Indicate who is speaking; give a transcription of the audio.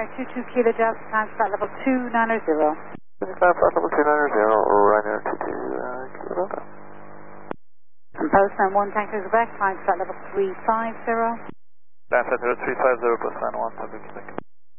Speaker 1: contact 22 Kilo Delta, time flight level 290.
Speaker 2: Flight level 290, Ryanair 22 Kilo Delta.
Speaker 1: And post 91 taxi Quebec, time flight level 350.
Speaker 2: Delta 0350, post 91, Quebec.